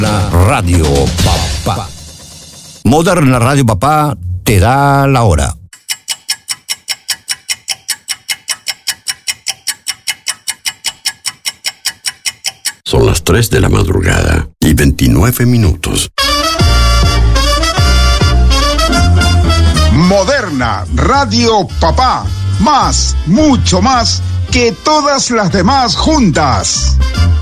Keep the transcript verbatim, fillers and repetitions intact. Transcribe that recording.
Radio Papá. Moderna Radio Papá te da la hora. Son las tres de la madrugada y veintinueve minutos. Moderna Radio Papá. Más, mucho más que todas las demás juntas.